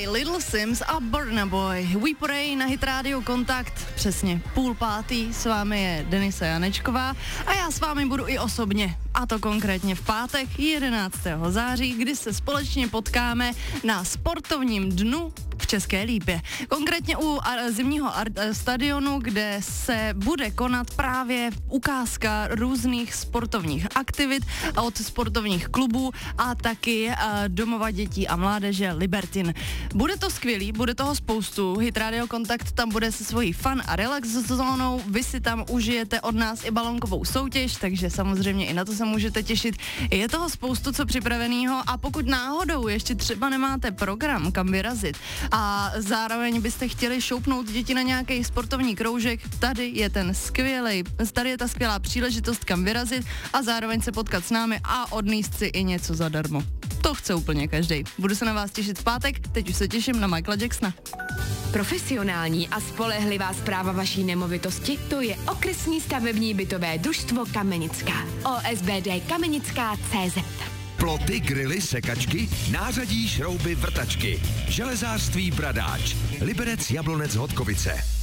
Little Sims a Burna Boy. We Pray na Hit Radio Kontakt, přesně 4:30, s vámi je Denisa Janečková a já s vámi budu i osobně. A to konkrétně v pátek 11. září, kdy se společně potkáme na sportovním dnu v České Lípě. Konkrétně u zimního stadionu, kde se bude konat právě ukázka různých sportovních aktivit od sportovních klubů a taky domova dětí a mládeže Libertin. Bude to skvělý, bude toho spoustu. Hit Radio Kontakt tam bude se svojí fun a relax zónou. Vy si tam užijete od nás i balonkovou soutěž, takže samozřejmě i na to se můžete těšit. Je toho spoustu co připravenýho a pokud náhodou ještě třeba nemáte program, kam vyrazit a zároveň byste chtěli šoupnout děti na nějaký sportovní kroužek, tady je ta skvělá příležitost, kam vyrazit a zároveň se potkat s námi a odníst si i něco zadarmo. To chce úplně každej. Budu se na vás těšit v pátek, teď už se těším na Michaela Jacksona. Profesionální a spolehlivá správa vaší nemovitosti, to je Okresní stavební bytové družstvo Kamenická. OSBD Kamenická.cz. Ploty, grily, sekačky, nářadí, šrouby, vrtačky. Železářství Bradáč. Liberec, Jablonec, Hodkovice.